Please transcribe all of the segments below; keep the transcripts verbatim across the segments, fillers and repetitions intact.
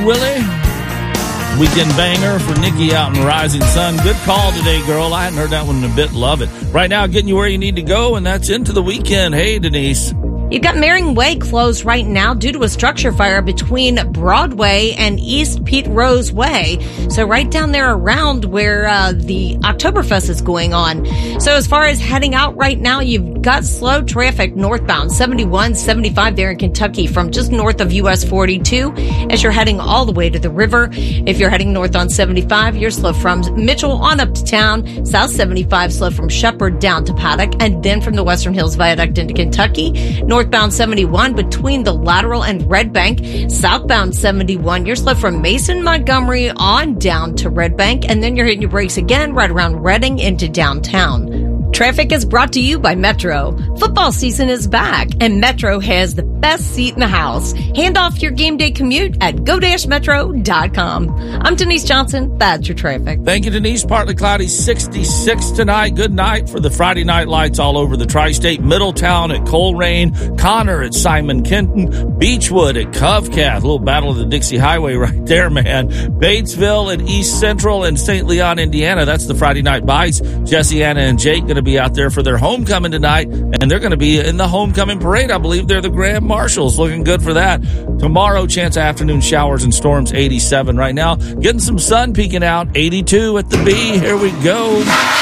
Willie. Weekend banger for Nikki out in Rising Sun. Good call today, girl. I hadn't heard that one in a bit. Love it. Right now, getting you where you need to go, and that's into the weekend. Hey, Denise. You've got Marion Way closed right now due to a structure fire between Broadway and East Pete Rose Way. So right down there around where uh, the Oktoberfest is going on. So as far as heading out right now, you've got slow traffic northbound, seventy-one, seventy-five there in Kentucky from just north of U S forty-two as you're heading all the way to the river. If you're heading north on seventy-five, you're slow from Mitchell on up to town. South seventy-five slow from Shepherd down to Paddock, and then from the Western Hills Viaduct into Kentucky. North Northbound seventy-one between the Lateral and Red Bank. Southbound seventy-one, you're slow from Mason, Montgomery on down to Red Bank, and then you're hitting your brakes again right around Reading into downtown. Traffic is brought to you by Metro. Football season is back, and Metro has the best seat in the house. Hand off your game day commute at go dash metro dot com. I'm Denise Johnson. That's your traffic. Thank you, Denise. Partly cloudy, sixty-six tonight. Good night for the Friday night lights all over the tri-state. Middletown at Colerain, Connor at Simon Kenton, Beechwood at Covcath. A little battle of the Dixie Highway right there, man. Batesville at East Central and Saint Leon, Indiana. That's the Friday night bites. Jesse, Anna, and Jake going to be out there for their homecoming tonight, and they're going to be in the homecoming parade. I believe they're the Grand Marshals. Looking good for that. Tomorrow, chance of afternoon showers and storms, eighty-seven right now. Getting some sun peeking out, eighty-two at the B. Here we go.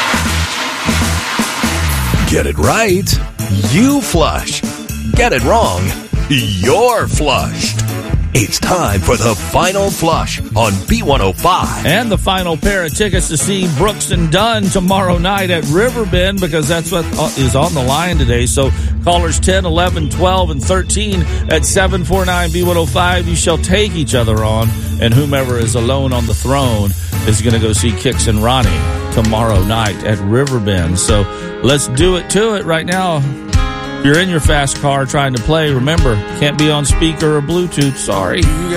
Get it right, you flush. Get it wrong, you're flushed. It's time for the Final Flush on B one oh five. And the final pair of tickets to see Brooks and Dunn tomorrow night at Riverbend, because that's what is on the line today. So callers ten, eleven, twelve, and thirteen at seven four nine B one oh five. You shall take each other on, and whomever is alone on the throne is going to go see Kix and Ronnie tomorrow night at Riverbend. So let's do it to it right now. If you're in your fast car trying to play, remember, can't be on speaker or Bluetooth. Sorry.